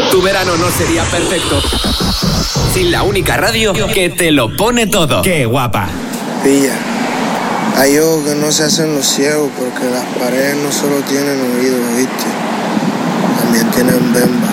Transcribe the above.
Tu verano no sería perfecto sin la única radio que te lo pone todo. ¡Qué guapa! Pilla, hay ojos que no se hacen los ciegos porque las paredes no solo tienen oídos, ¿viste? También tienen bemba.